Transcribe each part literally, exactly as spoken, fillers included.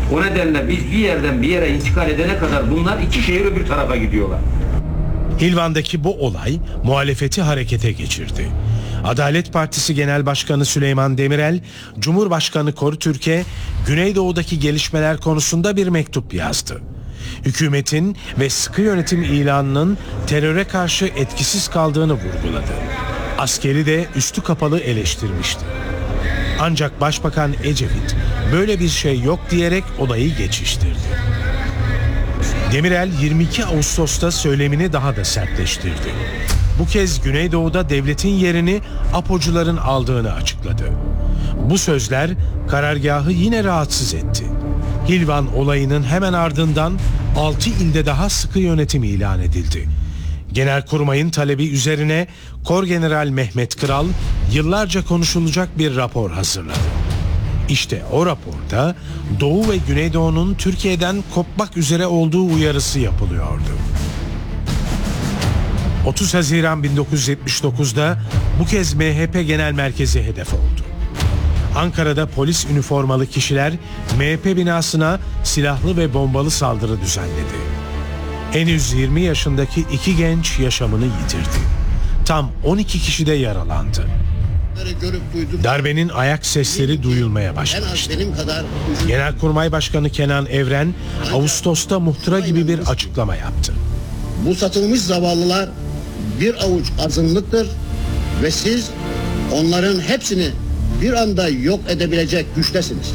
O nedenle biz bir yerden bir yere intikal edene kadar bunlar iki şehir öbür tarafa gidiyorlar. Hilvan'daki bu olay muhalefeti harekete geçirdi. Adalet Partisi Genel Başkanı Süleyman Demirel, Cumhurbaşkanı Korutürk'e Güneydoğu'daki gelişmeler konusunda bir mektup yazdı. Hükümetin ve sıkı yönetim ilanının teröre karşı etkisiz kaldığını vurguladı. Askeri de üstü kapalı eleştirmişti. Ancak Başbakan Ecevit böyle bir şey yok diyerek olayı geçiştirdi. Demirel yirmi iki Ağustos'ta söylemini daha da sertleştirdi. Bu kez Güneydoğu'da devletin yerini APO'cuların aldığını açıkladı. Bu sözler karargahı yine rahatsız etti. Hilvan olayının hemen ardından altı ilde daha sıkı yönetim ilan edildi. Genelkurmay'ın talebi üzerine Korgeneral Mehmet Kral yıllarca konuşulacak bir rapor hazırladı. İşte o raporda Doğu ve Güneydoğu'nun Türkiye'den kopmak üzere olduğu uyarısı yapılıyordu. otuz Haziran bin dokuz yüz yetmiş dokuz'da bu kez M H P Genel Merkezi hedef oldu. Ankara'da polis üniformalı kişiler M H P binasına silahlı ve bombalı saldırı düzenledi. Henüz yirmi yaşındaki iki genç yaşamını yitirdi. Tam on iki kişi de yaralandı. Darbenin ayak sesleri duyulmaya başlamıştı. Genelkurmay Başkanı Kenan Evren Ağustos'ta muhtıra gibi bir açıklama yaptı. Bu satılmış zavallılar bir avuç azınlıktır ve siz onların hepsini bir anda yok edebilecek güçtesiniz.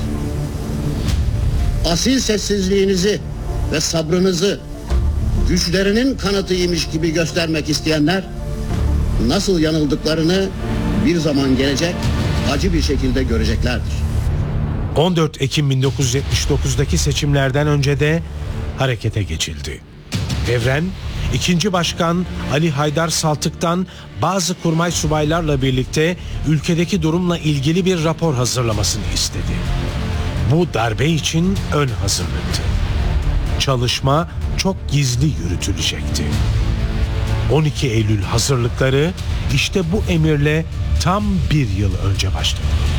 Asil sessizliğinizi ve sabrınızı güçlerinin kanıtıymış gibi göstermek isteyenler nasıl yanıldıklarını bir zaman gelecek acı bir şekilde göreceklerdir. on dört Ekim bin dokuz yüz yetmiş dokuz'daki seçimlerden önce de harekete geçildi. Evren, ikinci Başkan Ali Haydar Saltık'tan bazı kurmay subaylarla birlikte ülkedeki durumla ilgili bir rapor hazırlamasını istedi. Bu darbe için ön hazırlıktı. Çalışma çok gizli yürütülecekti. on iki Eylül hazırlıkları işte bu emirle tam bir yıl önce başladı.